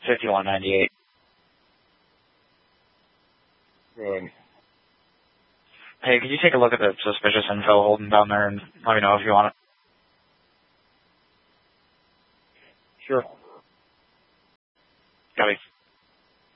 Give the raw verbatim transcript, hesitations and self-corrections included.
fifty-one ninety-eight. Good. Hey, could you take a look at the suspicious info holding down there and let me know if you want it? Sure.